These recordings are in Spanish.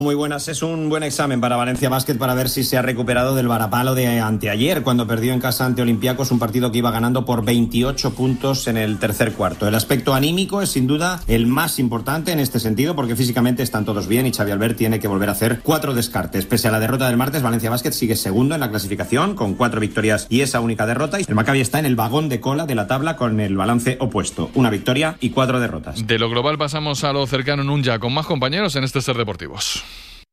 Muy buenas, es un buen examen para Valencia Basket para ver si se ha recuperado del varapalo de anteayer, cuando perdió en casa ante Olympiacos, un partido que iba ganando por 28 puntos en el tercer cuarto. El aspecto anímico es sin duda el más importante en este sentido, porque físicamente están todos bien y Xavi Albert tiene que volver a hacer 4 descartes. Pese a la derrota del martes, Valencia Basket sigue segundo en la clasificación, con 4 victorias y esa única derrota, y el Maccabi está en el vagón de cola de la tabla con el balance opuesto, 1 victoria y 4 derrotas. De lo global pasamos a lo cercano en un ya, con más compañeros en este Ser Deportivos.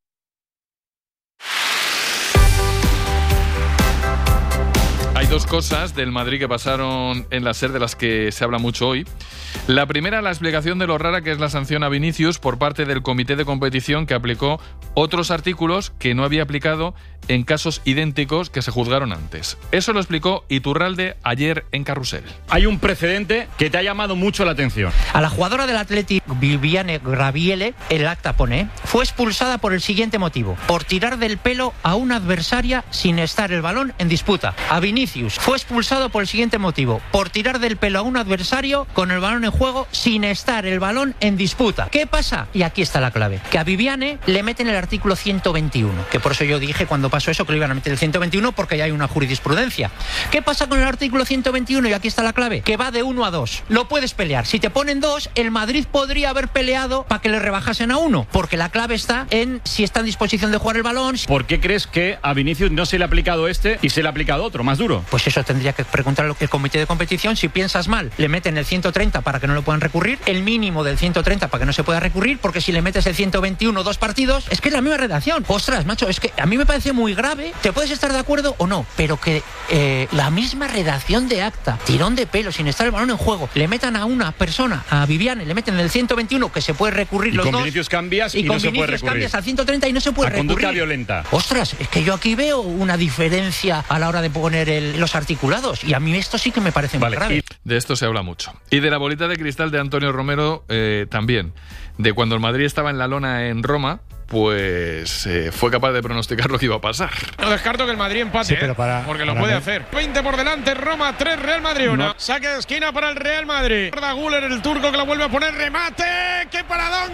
Hay dos cosas del Madrid que pasaron en la SER de las que se habla mucho hoy. La primera, la explicación de lo rara que es la sanción a Vinicius por parte del comité de competición, que aplicó otros artículos que no había aplicado en casos idénticos que se juzgaron antes. Eso lo explicó Iturralde ayer en Carrusel. Hay un precedente que te ha llamado mucho la atención. A la jugadora del Athletic, Viviane Graviele, el acta pone, fue expulsada por el siguiente motivo: por tirar del pelo a una adversaria sin estar el balón en disputa. A Vinicius fue expulsado por el siguiente motivo: por tirar del pelo a un adversario con el balón en juego sin estar el balón en disputa. ¿Qué pasa? Y aquí está la clave: que a Viviane le meten el artículo 121, que por eso yo dije cuando pasó eso que le iban a meter el 121, porque ya hay una jurisprudencia. ¿Qué pasa con el artículo 121? Y aquí está la clave: que va de 1 a 2. Lo puedes pelear. Si te ponen 2, el Madrid podría haber peleado para que le rebajasen a 1, porque la clave está en si está en disposición de jugar el balón. ¿Por qué crees que a Vinicius no se le ha aplicado este y se le ha aplicado otro, más duro? Pues eso tendría que preguntar el comité de competición. Si piensas mal, le meten el 130 para que no lo puedan recurrir, el mínimo del 130 para que no se pueda recurrir, porque si le metes el 121 2 partidos, es que es la misma redacción. Ostras, macho, es que a mí me parece muy grave. Te puedes estar de acuerdo o no, pero que la misma redacción de acta, tirón de pelo sin estar el balón en juego, le metan a una persona, a Viviane, le meten el 121 que se puede recurrir, y los con dos. Vinicius cambias y con no se puede Vinicius recurrir. Cambias al 130 y no se puede recurrir. Conducta violenta. Ostras, es que yo aquí veo una diferencia a la hora de poner los articulados, y a mí esto sí que me parece muy grave. De esto se habla mucho. Y de la bolita de cristal de Antonio Romero también. De cuando el Madrid estaba en la lona en Roma, pues fue capaz de pronosticar lo que iba a pasar. No descarto que el Madrid empate, sí, porque lo puede hacer. 20 por delante, Roma 3, Real Madrid 1. Saque de esquina para el Real Madrid. Arda Güler, el turco, que la vuelve a poner, remate. ¡Qué paradón!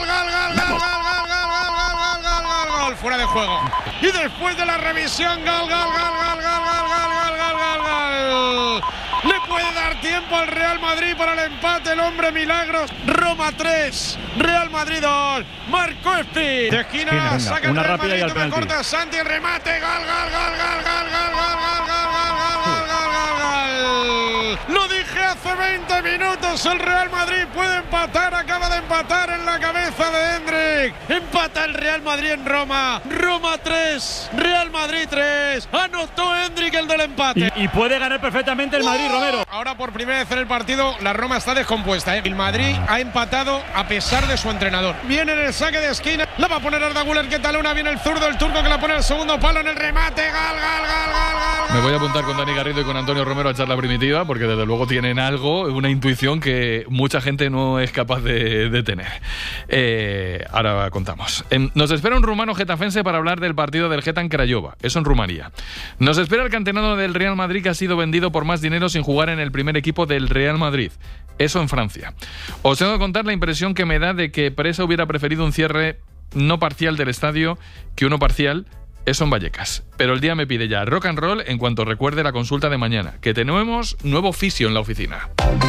¡Gol! Fuera de juego. Y después de la revisión, ¡gol! Le puede dar tiempo al Real Madrid para el empate, el hombre milagros. Roma 3, Real Madrid 2. Marco Espi. De esquina, saca el Real Madrid, me corta Santi, el remate, gol. Lo dije hace 20 minutos, el Real Madrid puede empatar, acaba de empatar en la cabeza de Hendrik. Empata el Real Madrid en Roma. Roma 3, Real Madrid 3. Anotó Hendrik el del empate. Y puede ganar perfectamente el Madrid, Romero. Ahora por primera vez en el partido la Roma está descompuesta. El Madrid ha empatado a pesar de su entrenador. Viene en el saque de esquina, la va a poner Arda Güler, que talona, viene el zurdo, el turco, que la pone al segundo palo en el remate. Gol. Me voy a apuntar con Dani Garrido y con Antonio Romero a charla primitiva, porque desde luego tienen algo, una intuición que mucha gente no es capaz de tener. Ahora contamos. Nos espera un rumano getafense para hablar del partido del Geta en Craiova, eso en Rumanía. Nos espera el canterano del Real Madrid, que ha sido vendido por más dinero sin jugar en el primer equipo del Real Madrid, eso en Francia. Os tengo que contar la impresión que me da de que Presa hubiera preferido un cierre no parcial del estadio que uno parcial. Eso en Vallecas. Pero el día me pide ya rock and roll en cuanto recuerde la consulta de mañana, que tenemos nuevo fisio en la oficina.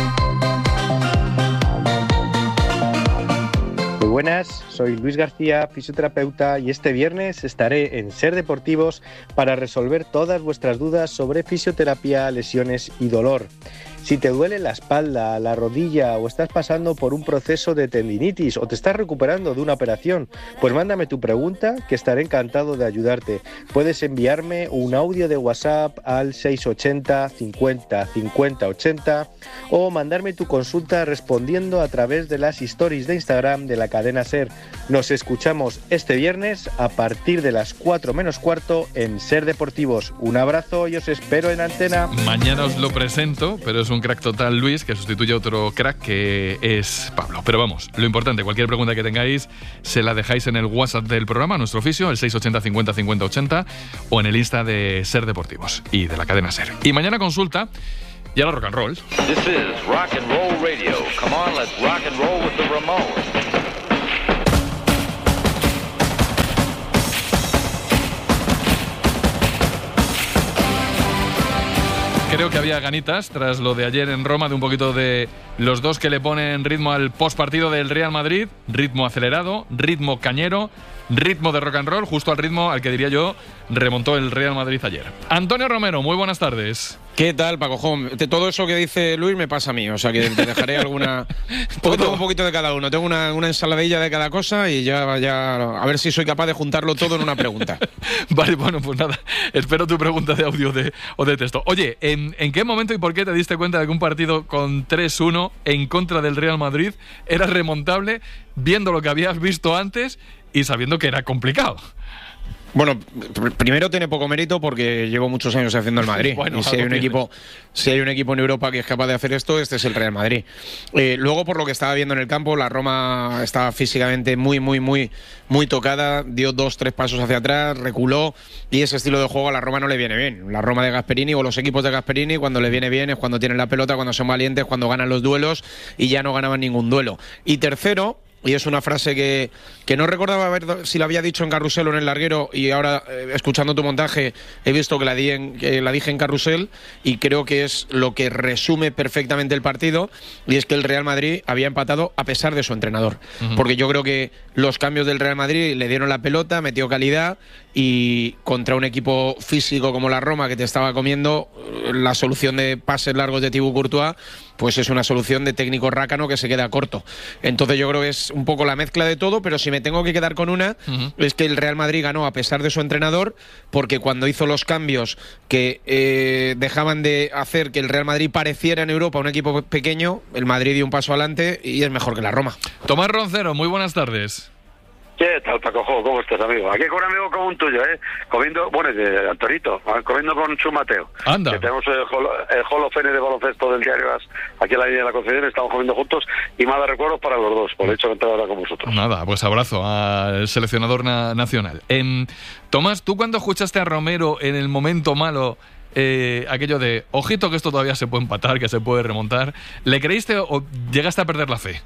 Muy buenas, soy Luis García, fisioterapeuta, y este viernes estaré en Ser Deportivos para resolver todas vuestras dudas sobre fisioterapia, lesiones y dolor. Si te duele la espalda, la rodilla, o estás pasando por un proceso de tendinitis o te estás recuperando de una operación, pues mándame tu pregunta, que estaré encantado de ayudarte. Puedes enviarme un audio de WhatsApp al 680 50 50 80 o mandarme tu consulta respondiendo a través de las stories de Instagram de la cadena SER. Nos escuchamos este viernes a partir de las 4 menos cuarto en Ser Deportivos. Un abrazo y os espero en antena. Mañana os lo presento, pero es un crack total Luis, que sustituye a otro crack que es Pablo. Pero vamos, lo importante, cualquier pregunta que tengáis se la dejáis en el WhatsApp del programa, nuestro oficio, el 680 50 50 80, o en el Insta de Ser Deportivos y de la cadena SER. Y mañana consulta y ahora rock and roll. This is Rock and Roll Radio. Come on, let's rock and roll with the Ramones. creo que había ganitas tras lo de ayer en Roma, de un poquito de los dos que le ponen ritmo al postpartido del Real Madrid, ritmo acelerado, ritmo cañero, ritmo de rock and roll, justo al ritmo al que diría yo remontó el Real Madrid ayer. Antonio Romero, muy buenas tardes. ¿Qué tal, Paco Jón? Todo eso que dice Luis me pasa a mí, o sea que te dejaré alguna... Tengo un poquito de cada uno, tengo una ensaladilla de cada cosa y ya a ver si soy capaz de juntarlo todo en una pregunta. Vale, bueno, pues nada, espero tu pregunta de audio o de texto. Oye, ¿en qué momento y por qué te diste cuenta de que un partido con 3-1 en contra del Real Madrid era remontable, viendo lo que habías visto antes y sabiendo que era complicado? Bueno, primero tiene poco mérito porque llevo muchos años haciendo el Madrid. Bueno, y si hay un equipo en Europa que es capaz de hacer esto, este es el Real Madrid. Luego, por lo que estaba viendo en el campo, la Roma estaba físicamente muy tocada, dio 2-3 pasos hacia atrás, reculó, y ese estilo de juego a la Roma no le viene bien. La Roma de Gasperini o los equipos de Gasperini, cuando le viene bien es cuando tienen la pelota, cuando son valientes, cuando ganan los duelos, y ya no ganaban ningún duelo. Y tercero, y es una frase que no recordaba si la había dicho en Carrusel o en El Larguero, y ahora, escuchando tu montaje, he visto que la dije en Carrusel, y creo que es lo que resume perfectamente el partido, y es que el Real Madrid había empatado a pesar de su entrenador. Porque yo creo que los cambios del Real Madrid le dieron la pelota, metió calidad, y contra un equipo físico como la Roma que te estaba comiendo, la solución de pases largos de Thibaut Courtois pues es una solución de técnico rácano que se queda corto. Entonces yo creo que es un poco la mezcla de todo, pero si me tengo que quedar con una, es que el Real Madrid ganó a pesar de su entrenador, porque cuando hizo los cambios que dejaban de hacer que el Real Madrid pareciera en Europa un equipo pequeño, el Madrid dio un paso adelante y es mejor que la Roma. Tomás Roncero, muy buenas tardes. ¿Qué tal, Paco? ¿Cómo estás, amigo? Aquí con un amigo como un tuyo, comiendo, bueno, de Antorito, comiendo con Chu Mateo. Anda. Que tenemos el Hall of Fame de baloncesto del diario As, aquí en la línea de la Concepción, estamos comiendo juntos y más de recuerdos para los dos, por el hecho de entrar ahora con vosotros. Nada, pues abrazo al seleccionador nacional. Tomás, ¿tú cuando escuchaste a Romero en el momento malo, aquello de, ojito que esto todavía se puede empatar, que se puede remontar, ¿le creíste o llegaste a perder la fe?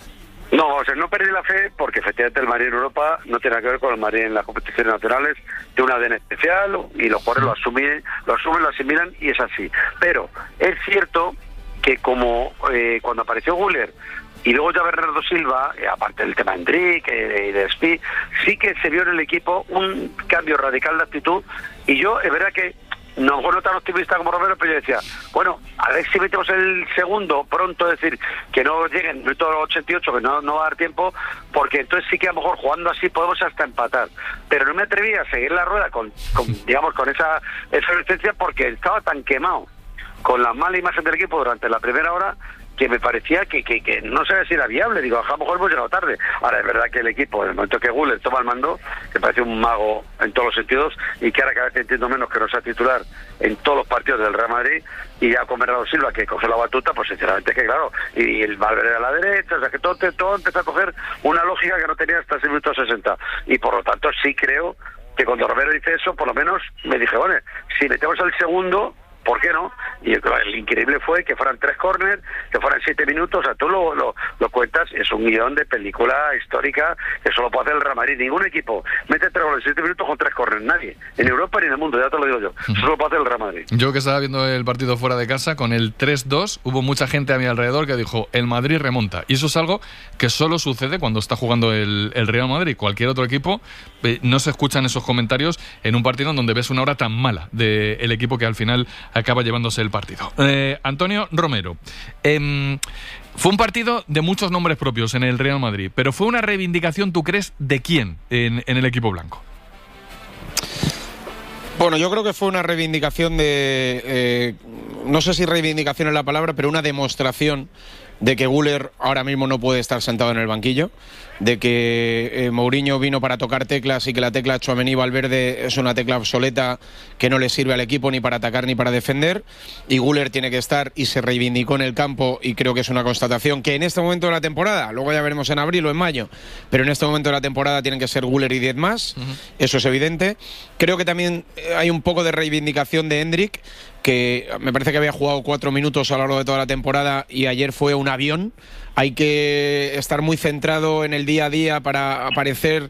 No, o sea, no perdí la fe porque efectivamente el Madrid en Europa no tiene nada que ver con el Madrid en las competiciones nacionales, tiene un ADN especial y los jugadores lo asumen, lo asimilan y es así. Pero es cierto que como cuando apareció Güler y luego ya Bernardo Silva, aparte del tema Hendrik y de Spi, sí que se vio en el equipo un cambio radical de actitud, y yo es verdad que no tan optimista como Romero, pero yo decía, bueno, a ver si metemos el segundo pronto, es decir, que no lleguen el minuto 88, que no va a dar tiempo, porque entonces sí que a lo mejor jugando así podemos hasta empatar. Pero no me atreví a seguir la rueda con digamos, con esa resistencia, porque estaba tan quemado con la mala imagen del equipo durante la primera hora, que me parecía que no sabía si era viable. Digo, a lo mejor hemos llegado tarde. Ahora, es verdad que el equipo, en el momento que Güler toma el mando, que parece un mago en todos los sentidos, y que ahora cada vez entiendo menos que no sea titular en todos los partidos del Real Madrid, y ya con Bernardo Silva, que coge la batuta, pues sinceramente que claro, y el Valverde a la derecha, o sea que todo empezó a coger una lógica que no tenía hasta el minuto 60. Y por lo tanto sí creo que cuando Romero dice eso, por lo menos me dije, bueno, si metemos el segundo, ¿por qué no? Y el increíble fue que fueran 3 córners, que fueran 7 minutos, o sea, tú lo cuentas, es un guión de película histórica que solo puede hacer el Real Madrid. Ningún equipo mete 3 goles en 7 minutos con 3 córners, nadie, en Europa ni en el mundo, ya te lo digo yo, solo puede hacer el Real Madrid. Yo que estaba viendo el partido fuera de casa, con el 3-2, hubo mucha gente a mi alrededor que dijo, el Madrid remonta, y eso es algo que solo sucede cuando está jugando el Real Madrid. Cualquier otro equipo, no se escuchan esos comentarios en un partido en donde ves una hora tan mala del equipo que al final acaba llevándose el partido. Antonio Romero, fue un partido de muchos nombres propios en el Real Madrid, pero fue una reivindicación, ¿tú crees, de quién en el equipo blanco? Bueno, yo creo que fue una reivindicación de... no sé si reivindicación es la palabra, pero una demostración de que Güler ahora mismo no puede estar sentado en el banquillo, de que Mourinho vino para tocar teclas y que la tecla Tchouaméni-Valverde es una tecla obsoleta que no le sirve al equipo ni para atacar ni para defender, y Güler tiene que estar, y se reivindicó en el campo, y creo que es una constatación que en este momento de la temporada, luego ya veremos en abril o en mayo, pero en este momento de la temporada tienen que ser Güler y 10 más, eso es evidente. Creo que también hay un poco de reivindicación de Hendrik, que me parece que había jugado 4 minutos a lo largo de toda la temporada y ayer fue un avión. Hay que estar muy centrado en el día a día para aparecer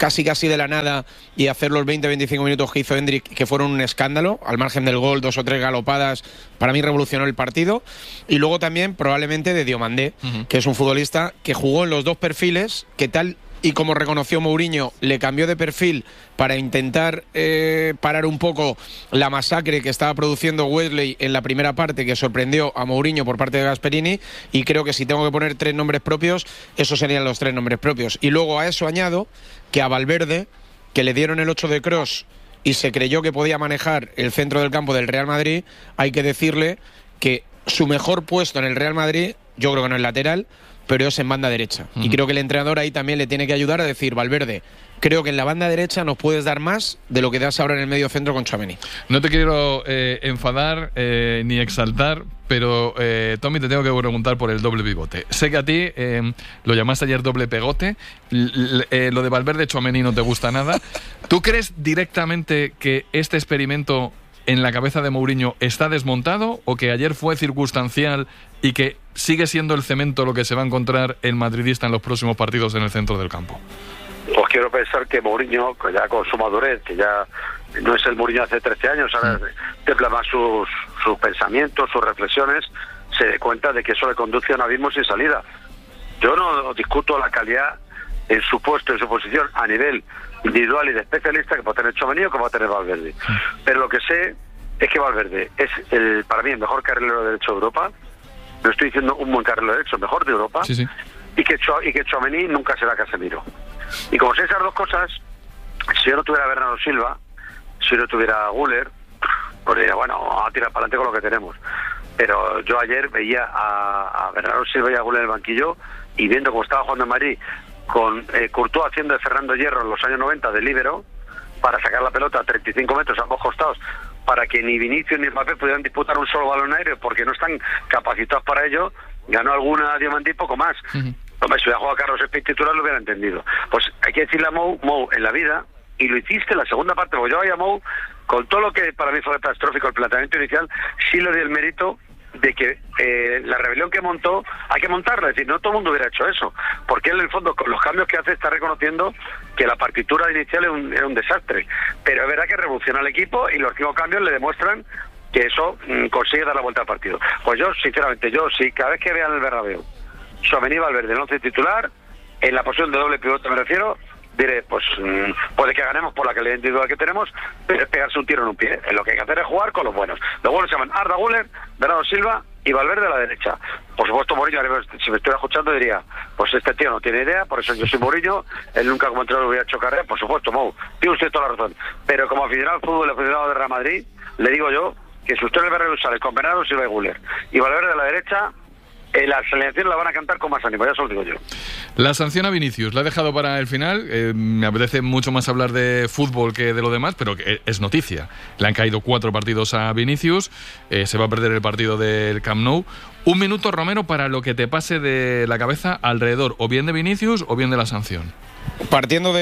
casi de la nada y hacer los 20-25 minutos que hizo Hendrik, que fueron un escándalo, al margen del gol, 2 o 3 galopadas, para mí revolucionó el partido. Y luego también probablemente de Diomandé, que es un futbolista que jugó en los dos perfiles, que tal y como reconoció Mourinho, le cambió de perfil para intentar parar un poco la masacre que estaba produciendo Wesley en la primera parte, que sorprendió a Mourinho por parte de Gasperini, y creo que si tengo que poner 3 nombres propios, esos serían los 3 nombres propios. Y luego a eso añado que a Valverde, que le dieron el 8 de Kroos y se creyó que podía manejar el centro del campo del Real Madrid, hay que decirle que su mejor puesto en el Real Madrid, yo creo que no es lateral, pero es en banda derecha. Y creo que el entrenador ahí también le tiene que ayudar a decir, Valverde, creo que en la banda derecha nos puedes dar más de lo que das ahora en el medio centro con Tchouaméni. No te quiero enfadar ni exaltar, pero Tommy, te tengo que preguntar por el doble pivote. Sé que a ti lo llamaste ayer doble pegote, lo de Valverde Tchouaméni no te gusta nada. ¿Tú crees directamente que este experimento en la cabeza de Mourinho está desmontado, o que ayer fue circunstancial y que sigue siendo el cemento lo que se va a encontrar el madridista en los próximos partidos en el centro del campo? Pues quiero pensar que Mourinho, ya con su madurez, que ya no es el Mourinho hace 13 años, ahora templa más sus pensamientos, sus reflexiones, se dé cuenta de que eso le conduce a un abismo sin salida. Yo no discuto la calidad en su puesto, en su posición, a nivel individual y de especialista, que puede tener Tchouaméni o que puede tener Valverde. Pero lo que sé es que Valverde es para mí el mejor carrilero derecho de Europa. No estoy diciendo un buen carrilero derecho, el mejor de Europa. Sí. Y que Tchouaméni nunca será Casemiro. Y como sé esas dos cosas, si yo no tuviera a Bernardo Silva, si yo no tuviera a Güler, pues diría, bueno, vamos a tirar para adelante con lo que tenemos. Pero yo ayer veía a Bernardo Silva y a Güler en el banquillo, y viendo cómo estaba jugando en Madrid, con Courtois haciendo de Fernando Hierro en los años 90 de líbero, para sacar la pelota a 35 metros a ambos costados, para que ni Vinicius ni Mbappé pudieran disputar un solo balón aéreo, porque no están capacitados para ello. Ganó alguna Diamantí, poco más. Hombre, si hubiera jugado a Carlos Espíritu titular, lo hubiera entendido. Pues hay que decirle a Mou, en la vida, y lo hiciste en la segunda parte, porque yo a Mou, con todo lo que para mí fue catastrófico el planteamiento inicial, sí le di el mérito de que la rebelión que montó hay que montarla, es decir, no todo el mundo hubiera hecho eso, porque él en el fondo con los cambios que hace está reconociendo que la partitura inicial era un desastre, pero es verdad que revoluciona al equipo y los 5 cambios le demuestran que eso consigue dar la vuelta al partido. Pues yo, sinceramente, si cada vez que vean el Bernabéu Tchouaméni Valverde en el 11 titular, en la posición de doble pivote me refiero, diré, pues puede que ganemos por la calidad individual que tenemos, pero es pegarse un tiro en un pie. Lo que hay que hacer es jugar con los buenos. Los buenos se llaman Arda Güler, Bernardo Silva y Valverde a la derecha. Por supuesto, Mourinho, si me estuviera escuchando, diría, pues este tío no tiene idea, por eso yo soy Mourinho, él nunca como entrenador hubiera hecho carrera. Por supuesto, Mou, tiene usted toda la razón. Pero como aficionado al fútbol, aficionado de Real Madrid, le digo yo que si usted en el Bernabéu sale con Bernardo Silva y Güler y Valverde a la derecha, las selecciones la van a cantar con más ánimo, ya se lo digo yo. La sanción a Vinicius la he dejado para el final. Me apetece mucho más hablar de fútbol que de lo demás, pero que es noticia. Le han caído 4 partidos a Vinicius, se va a perder el partido del Camp Nou. 1 minuto, Romero, para lo que te pase de la cabeza alrededor o bien de Vinicius o bien de la sanción. Partiendo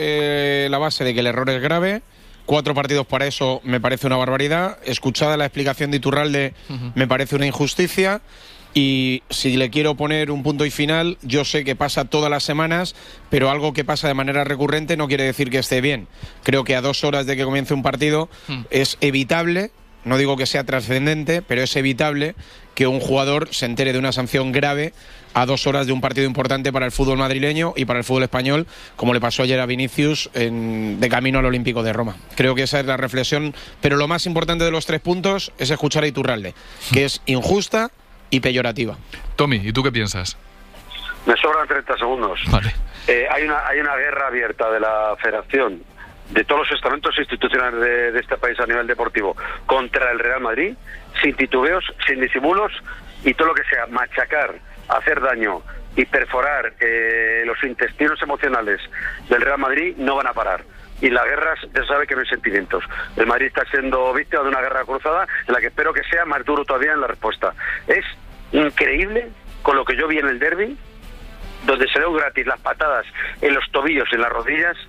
de la base de que el error es grave, 4 partidos para eso me parece una barbaridad. Escuchada la explicación de Iturralde, me parece una injusticia. Y si le quiero poner un punto y final, yo sé que pasa todas las semanas, pero algo que pasa de manera recurrente no quiere decir que esté bien. Creo que a 2 horas de que comience un partido es evitable, no digo que sea trascendente, pero es evitable que un jugador se entere de una sanción grave a 2 horas de un partido importante para el fútbol madrileño y para el fútbol español, como le pasó ayer a Vinicius de camino al Olímpico de Roma. Creo que esa es la reflexión, pero lo más importante de los 3 puntos es escuchar a Iturralde, que es injusta y peyorativa. Tommy, ¿y tú qué piensas? Me sobran 30 segundos. Vale. Hay una guerra abierta de la Federación, de todos los estamentos institucionales de este país a nivel deportivo, contra el Real Madrid, sin titubeos, sin disimulos, y todo lo que sea machacar, hacer daño y perforar los intestinos emocionales del Real Madrid no van a parar. Y las guerras, ya se sabe que no hay sentimientos. El Madrid está siendo víctima de una guerra cruzada en la que espero que sea más duro todavía en la respuesta. Es increíble con lo que yo vi en el derbi, donde se dio gratis las patadas en los tobillos y en las rodillas,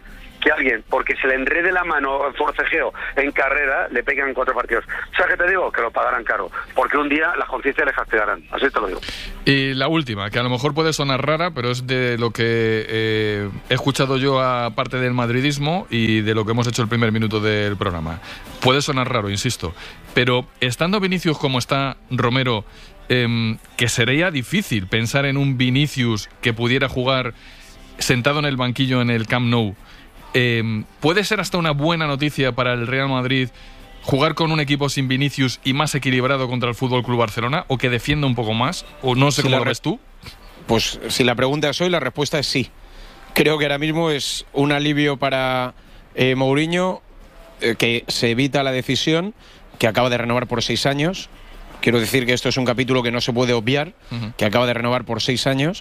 que alguien, porque se le enrede la mano en forcejeo en carrera, le pegan 4 partidos. ¿Sabes qué te digo? Que lo pagarán caro, porque un día las conciencias les castigarán, así te lo digo. Y la última, que a lo mejor puede sonar rara, pero es de lo que he escuchado yo aparte del madridismo y de lo que hemos hecho el primer minuto del programa. Puede sonar raro, insisto, pero estando Vinicius como está, Romero, que sería difícil pensar en un Vinicius que pudiera jugar sentado en el banquillo en el Camp Nou. ¿Puede ser hasta una buena noticia para el Real Madrid jugar con un equipo sin Vinicius y más equilibrado contra el FC Barcelona, o que defienda un poco más? O no sé cómo lo ves tú. Pues si la pregunta es hoy, la respuesta es sí. Creo que ahora mismo es un alivio para Mourinho, que se evita la decisión, que acaba de renovar por 6 años. Quiero decir que esto es un capítulo que no se puede obviar, que acaba de renovar por 6 años.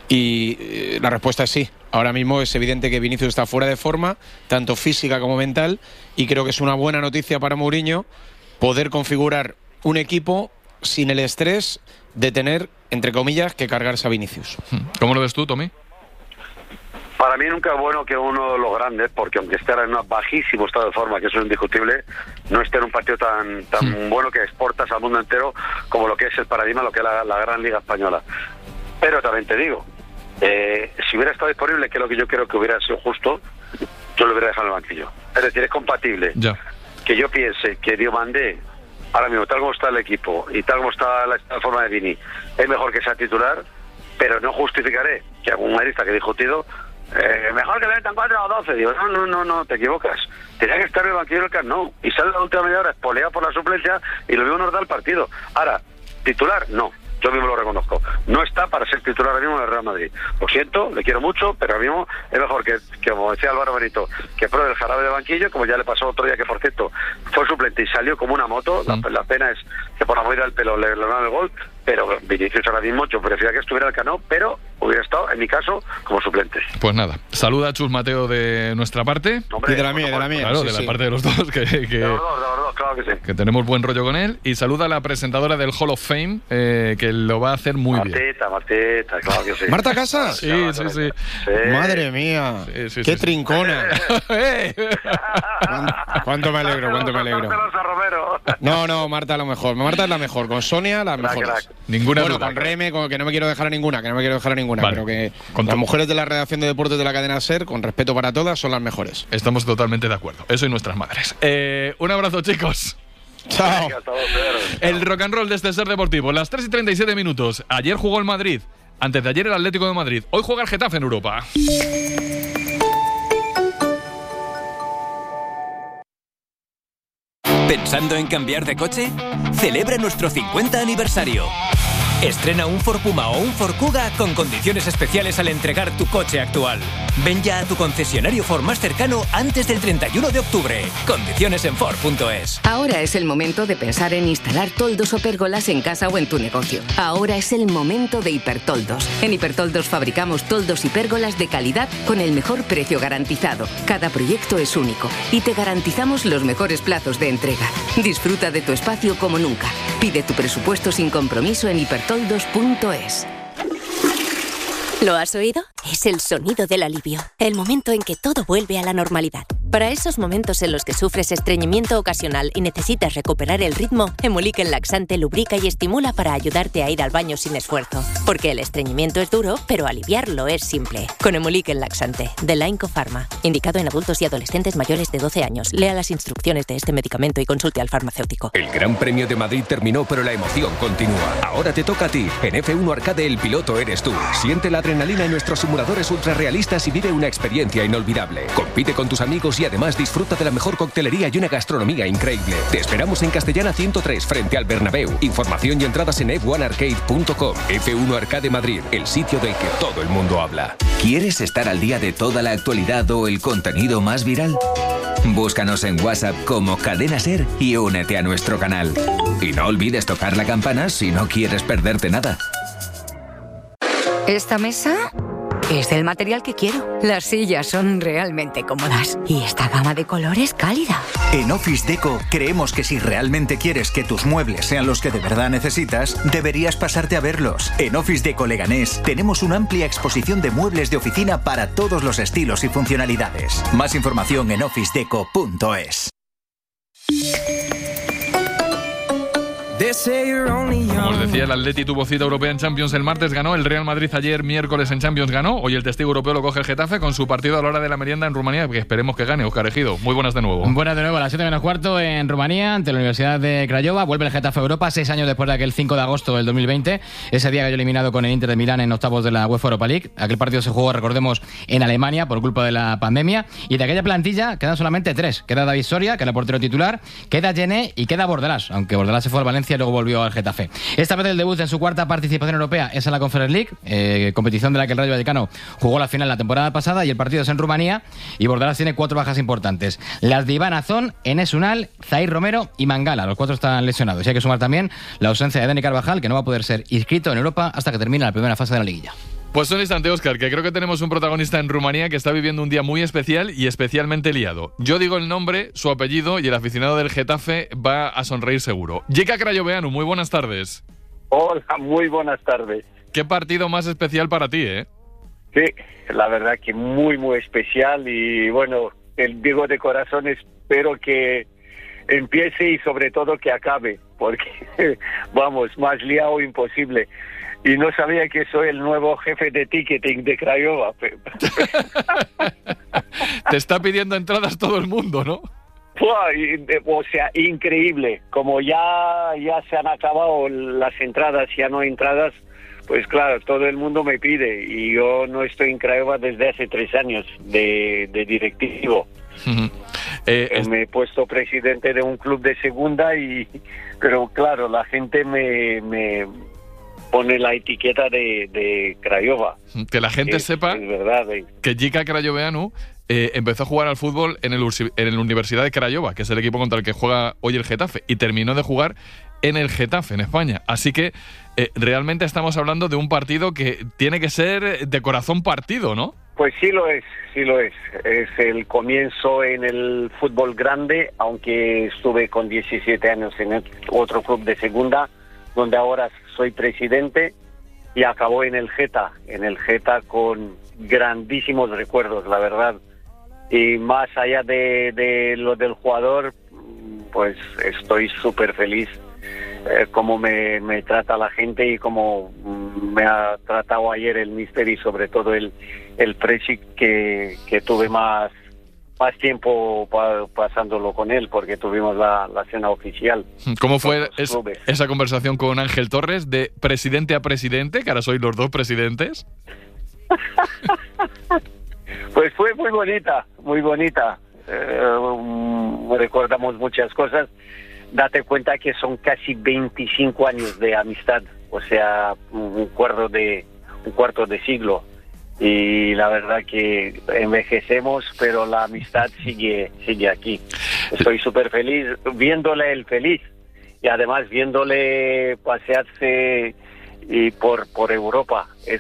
Y la respuesta es sí. Ahora mismo es evidente que Vinicius está fuera de forma, tanto física como mental, y creo que es una buena noticia para Mourinho poder configurar un equipo sin el estrés de tener, entre comillas, que cargarse a Vinicius. ¿Cómo lo ves tú, Tommy? Para mí nunca es bueno que uno de los grandes, porque aunque esté en un bajísimo estado de forma, que eso es indiscutible, no esté en un partido tan bueno que exportas al mundo entero como lo que es el paradigma, lo que es la gran Liga Española. Pero también te digo, si hubiera estado disponible, que es lo que yo creo que hubiera sido justo, yo lo hubiera dejado en el banquillo. Es decir, es compatible que yo piense que Diomandé, ahora mismo, tal como está el equipo y tal como está la forma de Vini, es mejor que sea titular, pero no justificaré que algún madridista que he discutido, mejor que le metan 4 o 12. Digo, no, te equivocas. Tenía que estar en el banquillo del Camp Nou y sale la última media hora espoleado por la suplencia y lo mismo nos da el partido. Ahora, titular, no. Yo mismo lo reconozco. No está para ser titular ahora mismo en el Real Madrid. Lo siento, le quiero mucho, pero ahora mismo es mejor que como decía Álvaro Benito, que pruebe el jarabe de banquillo, como ya le pasó otro día, que por cierto fue suplente y salió como una moto. La pena es que por la movida del pelo le dan el gol, pero Vinicius ahora mismo yo prefería que estuviera el Cano, pero hubiera estado, en mi caso, como suplente. Pues nada, saluda a Chus Mateo de nuestra parte. Hombre, y de la mía. Claro, sí, de la parte de los dos, de los dos, claro que sí. Que tenemos buen rollo con él. Y saluda a la presentadora del Hall of Fame, que lo va a hacer muy bien. Martita, claro que sí. ¿Marta Casas? Sí. Madre mía, qué trincona. ¿Cuánto me alegro? No, Marta es lo mejor. Marta es la mejor, con Sonia las mejores. Ninguna duda. con Reme, que no me quiero dejar a ninguna, Vale. Pero que las mujeres de la redacción de deportes de la cadena SER, con respeto para todas, son las mejores. Estamos totalmente de acuerdo. Eso y nuestras madres. Un abrazo, chicos. Chao. El rock and roll de este Ser Deportivo. Las 3:37 minutos. Ayer jugó el Madrid. Antes de ayer el Atlético de Madrid. Hoy juega el Getafe en Europa. ¿Pensando en cambiar de coche? Celebra nuestro 50 aniversario. Estrena un Ford Puma o un Ford Kuga con condiciones especiales al entregar tu coche actual. Ven ya a tu concesionario Ford más cercano antes del 31 de octubre. Condiciones en Ford.es. Ahora es el momento de pensar en instalar toldos o pérgolas en casa o en tu negocio. Ahora es el momento de Hipertoldos. En Hipertoldos fabricamos toldos y pérgolas de calidad con el mejor precio garantizado. Cada proyecto es único y te garantizamos los mejores plazos de entrega. Disfruta de tu espacio como nunca. Pide tu presupuesto sin compromiso en hipertoldos.es. ¿Lo has oído? Es el sonido del alivio, el momento en que todo vuelve a la normalidad. Para esos momentos en los que sufres estreñimiento ocasional y necesitas recuperar el ritmo, Hemulique laxante lubrica y estimula para ayudarte a ir al baño sin esfuerzo. Porque el estreñimiento es duro, pero aliviarlo es simple. Con Hemulique laxante, de Leinco Pharma. Indicado en adultos y adolescentes mayores de 12 años. Lea las instrucciones de este medicamento y consulte al farmacéutico. El Gran Premio de Madrid terminó, pero la emoción continúa. Ahora te toca a ti. En F1 Arcade el piloto eres tú. Siente la adrenalina en nuestros simuladores ultrarrealistas y vive una experiencia inolvidable. Compite con tus amigos y además disfruta de la mejor coctelería y una gastronomía increíble. Te esperamos en Castellana 103 frente al Bernabéu. Información y entradas en f1arcade.com. F1 Arcade Madrid, el sitio del que todo el mundo habla. ¿Quieres estar al día de toda la actualidad o el contenido más viral? Búscanos en WhatsApp como Cadena Ser y únete a nuestro canal. Y no olvides tocar la campana si no quieres perderte nada. Esta mesa Es el material que quiero. Las sillas son realmente cómodas. Y esta gama de colores cálida. En Office Deco creemos que si realmente quieres que tus muebles sean los que de verdad necesitas, deberías pasarte a verlos. En Office Deco Leganés tenemos una amplia exposición de muebles de oficina para todos los estilos y funcionalidades. Más información en officedeco.es. Como os decía, el Atleti tuvo cita europea en Champions el martes, ganó. El Real Madrid ayer, miércoles, en Champions ganó. Hoy el testigo europeo lo coge el Getafe con su partido a la hora de la merienda en Rumanía, que esperemos que gane. Óscar Ejido, muy buenas de nuevo. Buenas de nuevo, a las 7:15 en Rumanía, ante la Universidad de Craiova. Vuelve el Getafe a Europa, 6 años después de aquel 5 de agosto del 2020. Ese día cayó eliminado con el Inter de Milán en octavos de la UEFA Europa League. Aquel partido se jugó, recordemos, en Alemania por culpa de la pandemia. Y de aquella plantilla quedan solamente 3. Queda David Soria, que era el portero titular, queda Gené y queda Bordalás, aunque Bordalás se fue al Valencia y luego volvió al Getafe. Esta vez el debut en su cuarta participación europea es en la Conference League, competición de la que el Rayo Vallecano jugó la final la temporada pasada, y el partido es en Rumanía, y Bordalás tiene 4 bajas importantes. Las de Iván Azón, Enes Unal, Zair Romero y Mangala. Los 4 están lesionados. Y hay que sumar también la ausencia de Dani Carvajal, que no va a poder ser inscrito en Europa hasta que termine la primera fase de la liguilla. Pues un instante, Óscar, que creo que tenemos un protagonista en Rumanía que está viviendo un día muy especial y especialmente liado. Yo digo el nombre, su apellido, y el aficionado del Getafe va a sonreír seguro. Jika Crayoveanu, muy buenas tardes. Hola, muy buenas tardes. Qué partido más especial para ti, ¿eh? Sí, la verdad que muy, muy especial. Y bueno, digo de corazón, espero que empiece y sobre todo que acabe, porque vamos, más liado imposible. Y no sabía que soy el nuevo jefe de ticketing de Craiova. Te está pidiendo entradas todo el mundo, ¿no? O sea, increíble. Como ya se han acabado las entradas, ya no hay entradas, pues claro, todo el mundo me pide. Y yo no estoy en Craiova desde hace 3 años de directivo. Me he puesto presidente de un club de segunda, pero claro, la gente me pone la etiqueta de Craiova. Que la gente sepa es verdad, que Jika Crayoveanu empezó a jugar al fútbol en la Universidad de Craiova, que es el equipo contra el que juega hoy el Getafe, y terminó de jugar en el Getafe, en España. Así que realmente estamos hablando de un partido que tiene que ser de corazón partido, ¿no? Pues sí lo es, sí lo es. Es el comienzo en el fútbol grande, aunque estuve con 17 años en otro club de segunda, donde ahora soy presidente, y acabó en el Geta con grandísimos recuerdos, la verdad. Y más allá de lo del jugador, pues estoy súper feliz cómo me trata la gente y cómo me ha tratado ayer el míster, y sobre todo el presi, que tuve más tiempo pasándolo con él, porque tuvimos la cena oficial. ¿Cómo fue esa conversación con Ángel Torres, de presidente a presidente, que ahora sois los 2 presidentes? Pues fue muy bonita, muy bonita. Recordamos muchas cosas. Date cuenta que son casi 25 años de amistad, o sea, un cuarto de siglo. Y la verdad que envejecemos, pero la amistad sigue aquí. Estoy súper feliz viéndole el feliz, y además viéndole pasearse por Europa. Es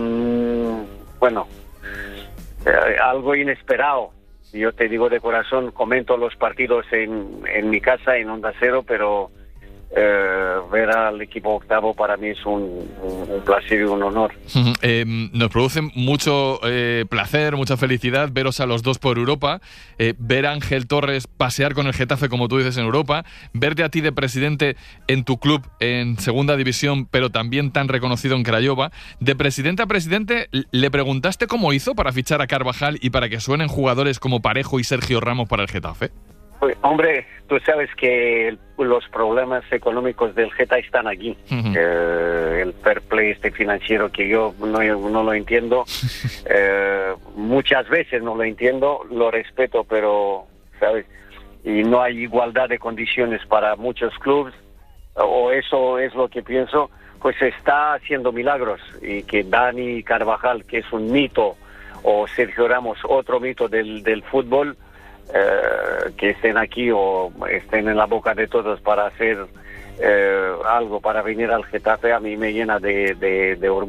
algo inesperado. Yo te digo de corazón, comento los partidos en mi casa, en Onda Cero, pero ver al equipo octavo para mí es un placer y un honor. Nos produce mucho placer, mucha felicidad veros a los 2 por Europa, ver a Ángel Torres pasear con el Getafe, como tú dices, en Europa, verte a ti de presidente en tu club en segunda división, pero también tan reconocido en Craiova. De presidente a presidente, ¿le preguntaste cómo hizo para fichar a Carvajal y para que suenen jugadores como Parejo y Sergio Ramos para el Getafe? Hombre, tú sabes que los problemas económicos del Geta están aquí. El fair play financiero, que yo no lo entiendo. Muchas veces no lo entiendo, lo respeto, pero, ¿sabes? Y no hay igualdad de condiciones para muchos clubes, o eso es lo que pienso. Pues está haciendo milagros, y que Dani Carvajal, que es un mito, o Sergio Ramos, otro mito del fútbol, que estén aquí o estén en la boca de todos para hacer algo, para venir al Getafe, a mí me llena de orgullo.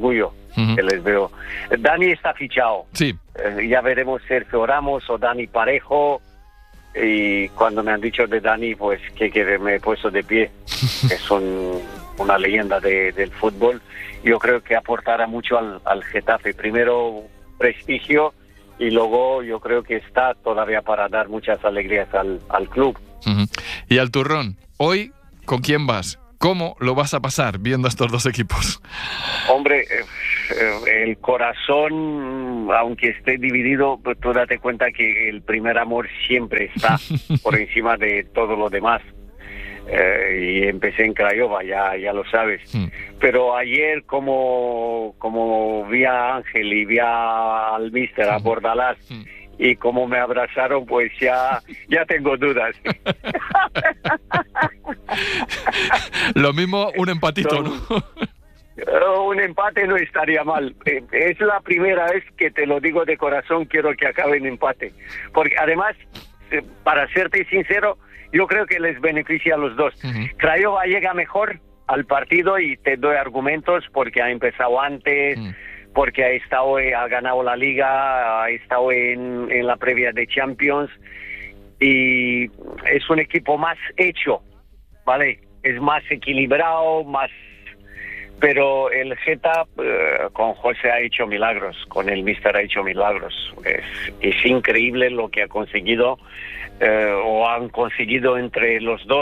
que les veo. Dani está fichado. Sí. Ya veremos Sergio Ramos o Dani Parejo. Y cuando me han dicho de Dani, pues que me he puesto de pie. Es una leyenda del fútbol. Yo creo que aportará mucho al Getafe. Primero prestigio y luego yo creo que está todavía para dar muchas alegrías al club. Y al turrón, hoy, ¿con quién vas? ¿Cómo lo vas a pasar viendo a estos dos equipos? Hombre, el corazón, aunque esté dividido, pues tú date cuenta que el primer amor siempre está por encima de todo lo demás. Y empecé en Craiova, ya lo sabes. Pero ayer, como vi a Ángel y vi al míster, a Bordalás, y como me abrazaron, pues ya tengo dudas. Lo mismo un empatito, ¿no? Un empate no estaría mal. Es la primera vez que te lo digo de corazón, quiero que acabe en empate. Porque además, para serte sincero, yo creo que les beneficia a los dos. Craiova llega mejor al partido y te doy argumentos porque ha empezado antes, porque ha ganado la Liga, ha estado en la previa de Champions y es un equipo más hecho, ¿vale? Es más equilibrado, pero el Geta con José ha hecho milagros, con el míster ha hecho milagros. Es increíble lo que ha conseguido o han conseguido entre los dos.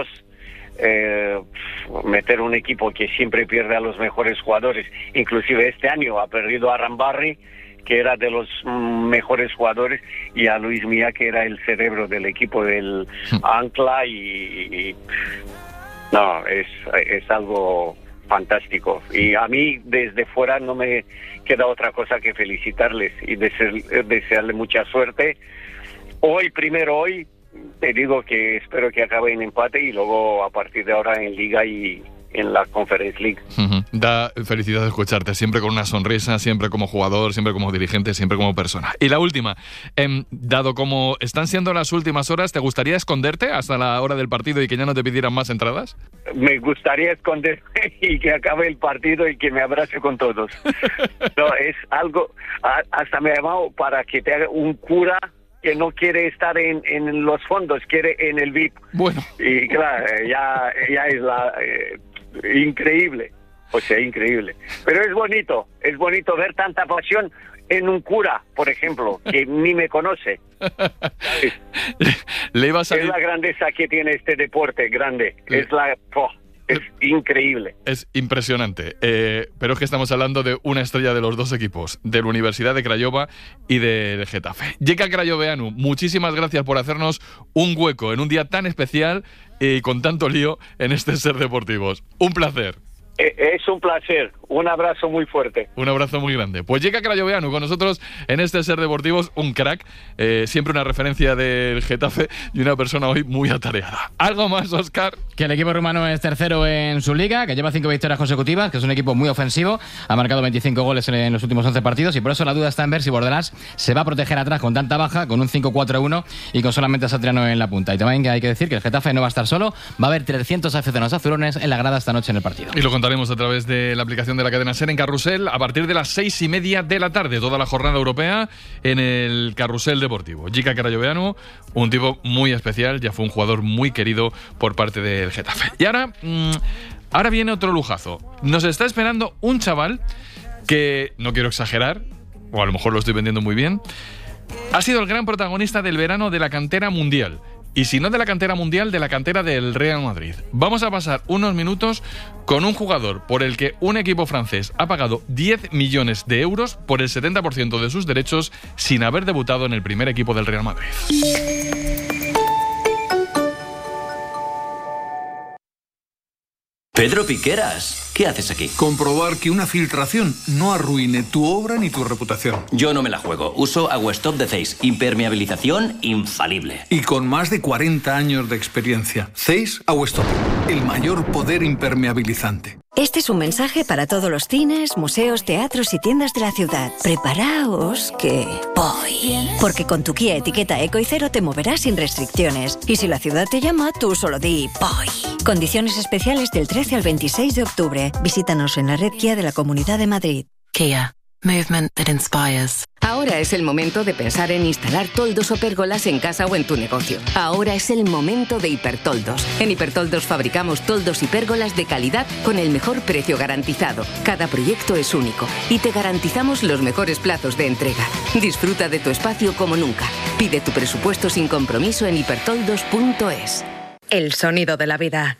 Meter un equipo que siempre pierde a los mejores jugadores, inclusive este año ha perdido a Rambarri, que era de los mejores jugadores, y a Luis Milla, que era el cerebro del equipo del Ancla, y no, es algo fantástico. Y a mí desde fuera no me queda otra cosa que felicitarles y desearle mucha suerte. Hoy te digo que espero que acabe en empate y luego a partir de ahora en Liga y en la Conference League. Da felicidad de escucharte, siempre con una sonrisa, siempre como jugador, siempre como dirigente, siempre como persona. Y la última, dado como están siendo las últimas horas, ¿te gustaría esconderte hasta la hora del partido y que ya no te pidieran más entradas? Me gustaría esconderme y que acabe el partido y que me abrace con todos. No, es algo, hasta me ha llamado para que te haga un cura que no quiere estar en los fondos, quiere en el VIP. Bueno. Y claro, ya es increíble. O sea, increíble. Pero es bonito ver tanta pasión en un cura, por ejemplo, que ni me conoce. Es la grandeza que tiene este deporte, grande. Es increíble. Es impresionante. Pero es que estamos hablando de una estrella de los dos equipos, de la Universidad de Craiova y de Getafe. Jeka Crayoveanu, muchísimas gracias por hacernos un hueco en un día tan especial y con tanto lío en este Ser Deportivos. Un placer. Es un placer. Un abrazo muy fuerte. Un abrazo muy grande. Pues Jeka Crayoveanu con nosotros en este Ser Deportivos, un crack, siempre una referencia del Getafe y una persona hoy muy atareada. ¿Algo más, Óscar? Que el equipo rumano es tercero en su liga, que lleva 5 victorias consecutivas, que es un equipo muy ofensivo, ha marcado 25 goles en los últimos 11 partidos y por eso la duda está en ver si Bordalás se va a proteger atrás con tanta baja, con un 5-4-1 y con solamente a Satriano en la punta. Y también hay que decir que el Getafe no va a estar solo, va a haber 300 aficionados azulones en la grada esta noche en el partido. Y lo contaremos a través de la aplicación de la cadena SER en Carrusel a partir de las 6:30 de la tarde, toda la jornada europea en el Carrusel Deportivo. Jeka Crayoveanu, un tipo muy especial, ya fue un jugador muy querido por parte del Getafe. Y ahora viene otro lujazo. Nos está esperando un chaval que, no quiero exagerar, o a lo mejor lo estoy vendiendo muy bien, ha sido el gran protagonista del verano de la cantera mundial. Y si no de la cantera mundial, de la cantera del Real Madrid. Vamos a pasar unos minutos con un jugador por el que un equipo francés ha pagado 10 millones de euros por el 70% de sus derechos sin haber debutado en el primer equipo del Real Madrid. Pedro Piqueras, ¿qué haces aquí? Comprobar que una filtración no arruine tu obra ni tu reputación. Yo no me la juego. Uso Aguastop de Zeiss. Impermeabilización infalible. Y con más de 40 años de experiencia. Zeiss Aguastop, el mayor poder impermeabilizante. Este es un mensaje para todos los cines, museos, teatros y tiendas de la ciudad. Preparaos que voy. Porque con tu Kia etiqueta Eco y Cero te moverás sin restricciones. Y si la ciudad te llama, tú solo di voy. Condiciones especiales del 13 al 26 de octubre. Visítanos en la red Kia de la Comunidad de Madrid. Kia. Movement that inspires. Ahora es el momento de pensar en instalar toldos o pérgolas en casa o en tu negocio. Ahora es el momento de Hipertoldos. En Hipertoldos fabricamos toldos y pérgolas de calidad con el mejor precio garantizado. Cada proyecto es único y te garantizamos los mejores plazos de entrega. Disfruta de tu espacio como nunca. Pide tu presupuesto sin compromiso en hipertoldos.es. El sonido de la vida.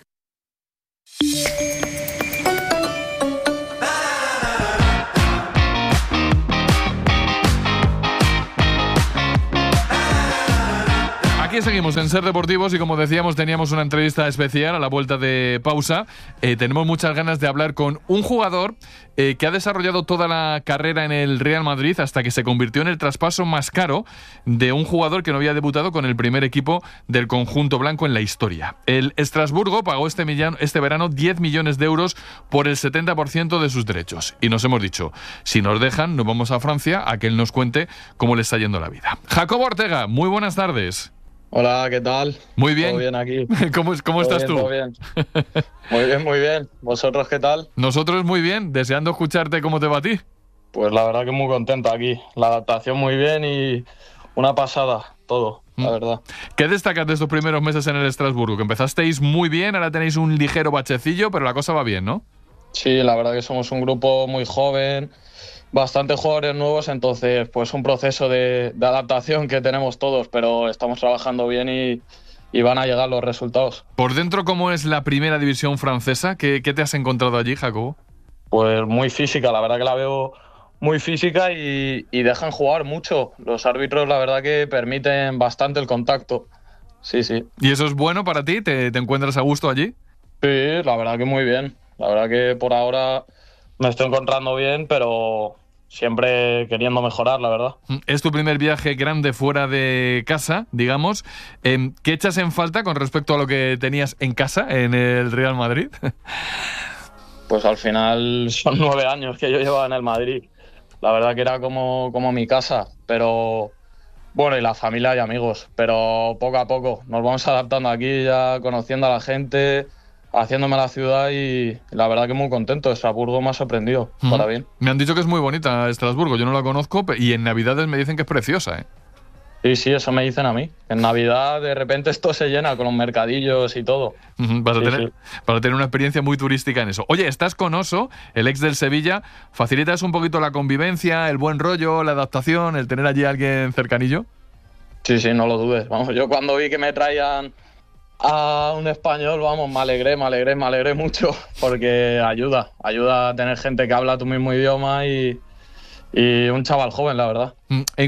Aquí seguimos en Ser Deportivos y como decíamos teníamos una entrevista especial a la vuelta de pausa. Tenemos muchas ganas de hablar con un jugador que ha desarrollado toda la carrera en el Real Madrid hasta que se convirtió en el traspaso más caro de un jugador que no había debutado con el primer equipo del conjunto blanco en la historia. El Estrasburgo pagó este verano 10 millones de euros por el 70% de sus derechos. Y nos hemos dicho, si nos dejan, nos vamos a Francia a que él nos cuente cómo le está yendo la vida. Jacobo Ortega, muy buenas tardes. Hola, ¿qué tal? Muy bien. Todo bien aquí. ¿Cómo estás tú? Todo bien. Muy bien, muy bien. ¿Vosotros qué tal? Nosotros muy bien, deseando escucharte cómo te va a ti. Pues la verdad que muy contento aquí. La adaptación muy bien y una pasada, todo, la verdad. ¿Qué destacas de estos primeros meses en el Estrasburgo? Que empezasteis muy bien, ahora tenéis un ligero bachecillo, pero la cosa va bien, ¿no? Sí, la verdad que somos un grupo muy joven, bastantes jugadores nuevos, entonces pues un proceso de adaptación que tenemos todos, pero estamos trabajando bien y van a llegar los resultados. Por dentro, ¿cómo es la primera división francesa? ¿Qué te has encontrado allí, Jacobo? Pues muy física, la verdad que la veo muy física y dejan jugar mucho. Los árbitros la verdad que permiten bastante el contacto. Sí, sí. ¿Y eso es bueno para ti? ¿Te encuentras a gusto allí? Sí, la verdad que muy bien. La verdad que por ahora me estoy encontrando bien, pero siempre queriendo mejorar, la verdad. Es tu primer viaje grande fuera de casa, digamos. ¿Qué echas en falta con respecto a lo que tenías en casa, en el Real Madrid? Pues al final son 9 años que yo llevaba en el Madrid. La verdad que era como mi casa, pero bueno, y la familia y amigos. Pero poco a poco nos vamos adaptando aquí, ya conociendo a la gente, haciéndome la ciudad y la verdad que muy contento. Estrasburgo me ha sorprendido, para bien. Me han dicho que es muy bonita Estrasburgo, yo no la conozco y en Navidades me dicen que es preciosa, ¿eh? Sí, eso me dicen a mí. En Navidad de repente esto se llena con los mercadillos y todo. Vas a tener una experiencia muy turística en eso. Oye, estás con Oso, el ex del Sevilla. ¿Facilitas un poquito la convivencia, el buen rollo, la adaptación, el tener allí a alguien cercanillo? Sí, no lo dudes. Vamos, yo cuando vi que me traían a un español, vamos, me alegré mucho, porque ayuda a tener gente que habla tu mismo idioma y un chaval joven, la verdad.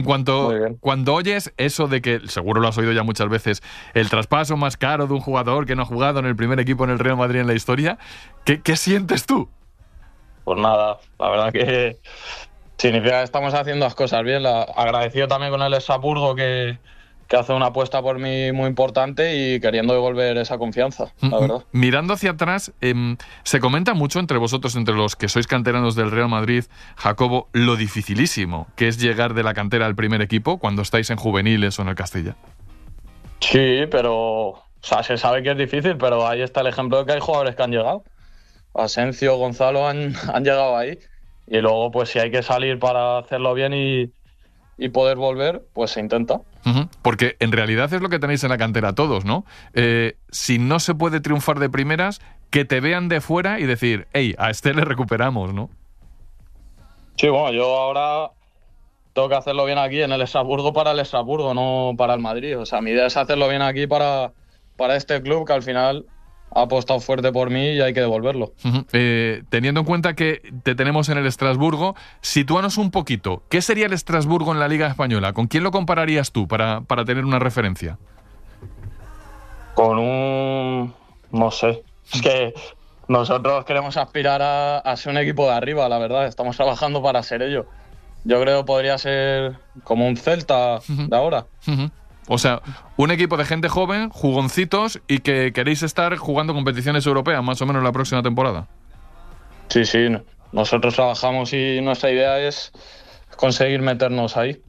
Cuando oyes eso de que, seguro lo has oído ya muchas veces, el traspaso más caro de un jugador que no ha jugado en el primer equipo en el Real Madrid en la historia, ¿qué sientes tú? Pues nada, la verdad que significa que estamos haciendo las cosas bien. Agradecido también con el Estrasburgo que hace una apuesta por mí muy importante y queriendo devolver esa confianza, la verdad. Mirando hacia atrás, se comenta mucho entre vosotros, entre los que sois canteranos del Real Madrid, Jacobo, lo dificilísimo que es llegar de la cantera al primer equipo cuando estáis en juveniles o en el Castilla. Sí, pero se sabe que es difícil, pero ahí está el ejemplo de que hay jugadores que han llegado. Asencio, Gonzalo han llegado ahí. Y luego, pues si hay que salir para hacerlo bien y poder volver, pues se intenta. Porque en realidad es lo que tenéis en la cantera todos, ¿no? Si no se puede triunfar de primeras, que te vean de fuera y decir, hey, a este le recuperamos, ¿no? Sí, bueno, yo ahora tengo que hacerlo bien aquí en el Estrasburgo para el Estrasburgo, no para el Madrid. O sea, mi idea es hacerlo bien aquí para este club que al final ha apostado fuerte por mí y hay que devolverlo. Teniendo en cuenta que te tenemos en el Estrasburgo, sitúanos un poquito. ¿Qué sería el Estrasburgo en la Liga Española? ¿Con quién lo compararías tú para tener una referencia? Con un... no sé. Es que nosotros queremos aspirar a ser un equipo de arriba, la verdad. Estamos trabajando para ser ello. Yo creo que podría ser como un Celta de ahora. O sea, un equipo de gente joven, jugoncitos y que queréis estar jugando competiciones europeas más o menos la próxima temporada. Sí, nosotros trabajamos y nuestra idea es conseguir meternos ahí.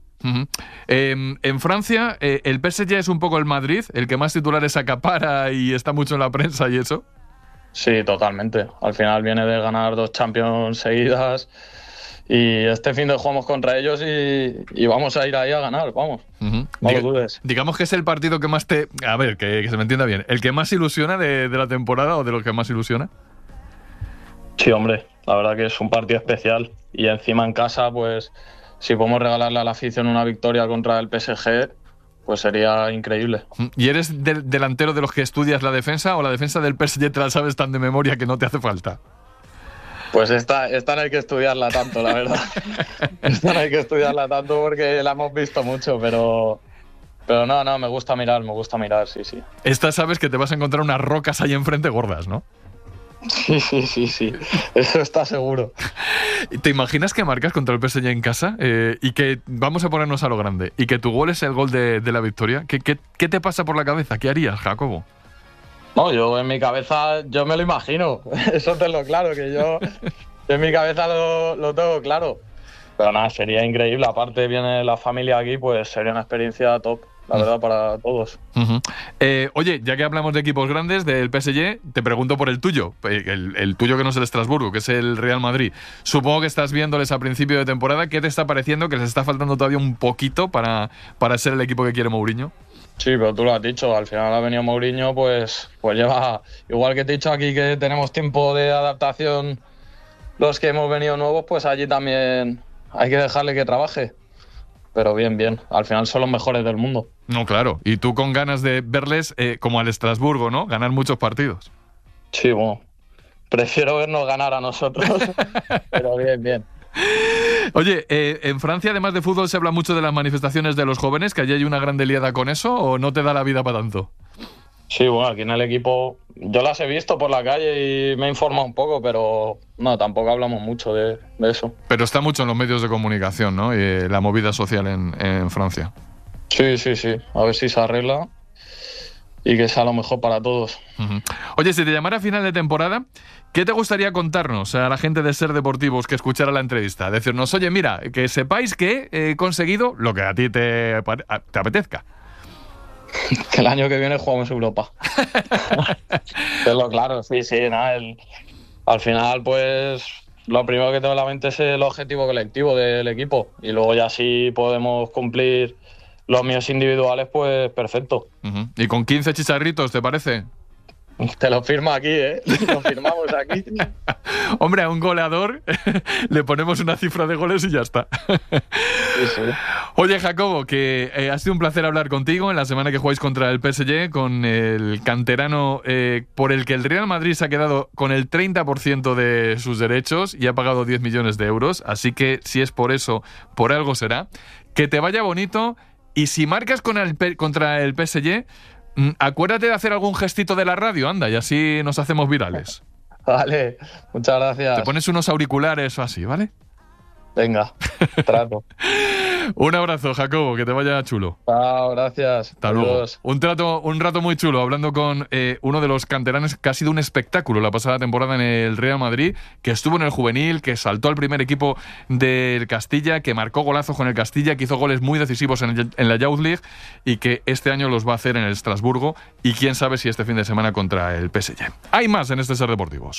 En Francia, ¿el PSG es un poco el Madrid, el que más titulares acapara y está mucho en la prensa y eso? Sí, totalmente. Al final viene de ganar 2 Champions seguidas Y este fin de jugamos contra ellos y vamos a ir ahí a ganar, vamos. No lo dudes. Digamos que es el partido que más te... A ver, que se me entienda bien. ¿El que más ilusiona de la temporada o de lo que más ilusiona? Sí, hombre. La verdad que es un partido especial. Y encima en casa, pues, si podemos regalarle a la afición una victoria contra el PSG, pues sería increíble. ¿Y eres delantero de los que estudias la defensa o la defensa del PSG te la sabes tan de memoria que no te hace falta? Pues esta no hay que estudiarla tanto, la verdad. Esta no hay que estudiarla tanto porque la hemos visto mucho, pero no, me gusta mirar, sí. Esta sabes que te vas a encontrar unas rocas ahí enfrente gordas, ¿no? Sí, eso está seguro. ¿Te imaginas que marcas contra el PSG en casa y que vamos a ponernos a lo grande y que tu gol es el gol de la victoria? ¿Qué te pasa por la cabeza? ¿Qué harías, Jacobo? No, yo en mi cabeza, yo me lo imagino. Eso tenlo claro, que yo en mi cabeza lo tengo claro. Pero nada, sería increíble. Aparte viene la familia aquí, pues sería una experiencia top, la verdad, para todos. Oye, ya que hablamos de equipos grandes, del PSG, te pregunto por el tuyo. El tuyo que no es el Estrasburgo, que es el Real Madrid. Supongo que estás viéndoles a principio de temporada. ¿Qué te está pareciendo? ¿Que les está faltando todavía un poquito para ser el equipo que quiere Mourinho? Sí, pero tú lo has dicho, al final ha venido Mourinho, pues lleva, igual que te he dicho aquí que tenemos tiempo de adaptación los que hemos venido nuevos, pues allí también hay que dejarle que trabaje. Pero bien, al final son los mejores del mundo. No, claro, y tú con ganas de verles como al Estrasburgo, ¿no? Ganar muchos partidos. Sí, bueno, prefiero vernos ganar a nosotros, pero bien. Oye, en Francia, además de fútbol, se habla mucho de las manifestaciones de los jóvenes, que allí hay una gran liada con eso, ¿o no te da la vida para tanto? Sí, bueno, aquí en el equipo yo las he visto por la calle y me he informado un poco, pero no, tampoco hablamos mucho de eso. Pero está mucho en los medios de comunicación, ¿no? Y la movida social en Francia. Sí, a ver si se arregla y que sea lo mejor para todos. Oye, si te llamara a final de temporada, ¿qué te gustaría contarnos a la gente de Ser Deportivos que escuchara la entrevista? Decirnos, oye, mira, que sepáis que he conseguido lo que a ti te apetezca. Que el año que viene jugamos Europa. Pero claro, sí, nada, al final, pues lo primero que tengo en la mente es el objetivo colectivo del equipo. Y luego ya si podemos cumplir los míos individuales, pues perfecto. ¿Y con 15 chicharritos, te parece? Te lo firmo aquí, ¿eh? Lo firmamos aquí. Hombre, a un goleador le ponemos una cifra de goles y ya está. Sí. Oye, Jacobo, que ha sido un placer hablar contigo en la semana que jugáis contra el PSG, con el canterano por el que el Real Madrid se ha quedado con el 30% de sus derechos y ha pagado 10 millones de euros. Así que, si es por eso, por algo será. Que te vaya bonito. Y si marcas contra el PSG, acuérdate de hacer algún gestito de la radio, anda, y así nos hacemos virales. Vale, muchas gracias. Te pones unos auriculares o así, ¿vale? Venga, trato. Un abrazo, Jacobo, que te vaya chulo. Chao, gracias. Hasta luego. Un rato muy chulo, hablando con uno de los canteranos que ha sido un espectáculo la pasada temporada en el Real Madrid, que estuvo en el juvenil, que saltó al primer equipo del Castilla, que marcó golazos con el Castilla, que hizo goles muy decisivos en la Youth League y que este año los va a hacer en el Estrasburgo y quién sabe si este fin de semana contra el PSG. Hay más en este Ser Deportivos.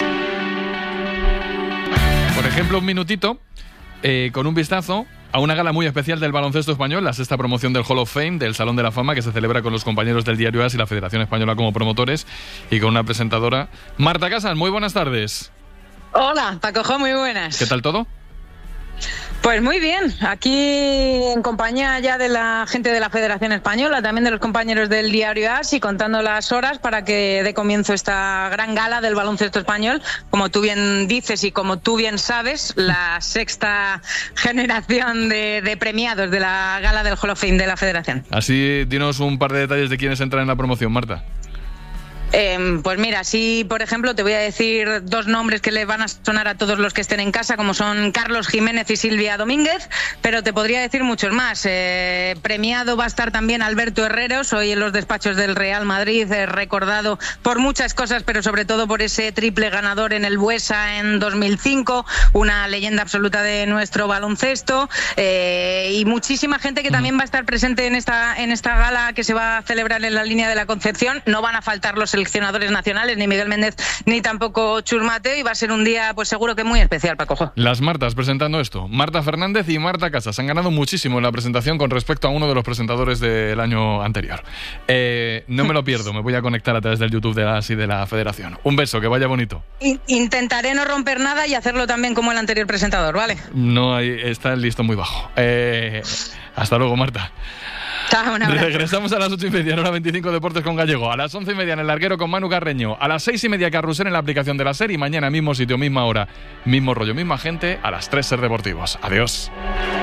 Por ejemplo, un minutito con un vistazo a una gala muy especial del baloncesto español, la sexta promoción del Hall of Fame, del Salón de la Fama, que se celebra con los compañeros del Diario AS y la Federación Española como promotores, y con una presentadora. Marta Casas, muy buenas tardes. Hola, Pacojo, muy buenas. ¿Qué tal todo? Pues muy bien, aquí en compañía ya de la gente de la Federación Española, también de los compañeros del Diario AS y contando las horas para que dé comienzo esta gran gala del baloncesto español. Como tú bien dices y como tú bien sabes, la sexta generación de premiados de la gala del Hall of Fame de la Federación. Así, dinos un par de detalles de quiénes entran en la promoción, Marta. Pues mira, sí, por ejemplo, te voy a decir dos nombres que le van a sonar a todos los que estén en casa, como son Carlos Jiménez y Silvia Domínguez, pero te podría decir muchos más. Premiado va a estar también Alberto Herreros, hoy en los despachos del Real Madrid, recordado por muchas cosas, pero sobre todo por ese triple ganador en el Buesa en 2005, una leyenda absoluta de nuestro baloncesto, y muchísima gente que también va a estar presente en esta gala que se va a celebrar en la Línea de la Concepción. No van a faltar los seleccionadores nacionales, ni Miguel Méndez, ni tampoco Chus Mateo, y va a ser un día, pues seguro que muy especial, Paco. Las Martas presentando esto. Marta Fernández y Marta Casas han ganado muchísimo en la presentación con respecto a uno de los presentadores del año anterior. No me lo pierdo, me voy a conectar a través del YouTube de la Federación. Un beso, que vaya bonito. Intentaré no romper nada y hacerlo también como el anterior presentador, ¿vale? No, está el listón muy bajo. Hasta luego, Marta. Chao, un abrazo. Regresamos a las 8:30 en hora 25 Deportes con Gallego. A las 11:30 en El Larguero con Manu Carreño. A las 6:30 Carrusel en la aplicación de la SER. Y mañana mismo sitio, misma hora, mismo rollo, misma gente. A las 3 Ser Deportivos. Adiós.